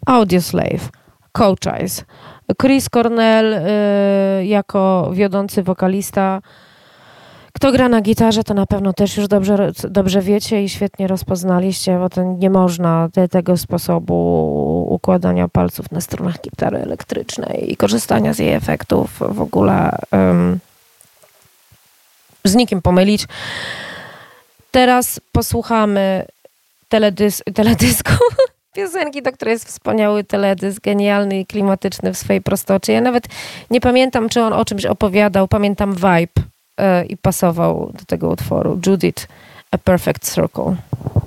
Audioslave, Coach Eyes. Chris Cornell jako wiodący wokalista. Kto gra na gitarze, to na pewno też już dobrze wiecie i świetnie rozpoznaliście, bo to nie można tego sposobu układania palców na strunach gitary elektrycznej i korzystania z jej efektów w ogóle z nikim pomylić. Teraz posłuchamy teledysku. Piosenki, do której jest wspaniały teledysk, genialny i klimatyczny w swojej prostocie. Ja nawet nie pamiętam, czy on o czymś opowiadał. Pamiętam vibe i pasował do tego utworu. Judith, A Perfect Circle.